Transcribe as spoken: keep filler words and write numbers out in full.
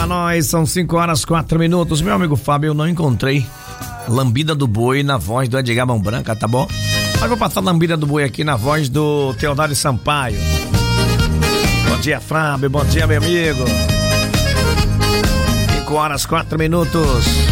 pra nós, são cinco horas, quatro minutos. Meu amigo Fábio, eu não encontrei Lambida do Boi na voz do Edgar Mão Branca, tá bom? Mas vou passar Lambida do Boi aqui na voz do Teodário Sampaio. Bom dia, Fábio, bom dia, meu amigo. cinco horas, quatro minutos.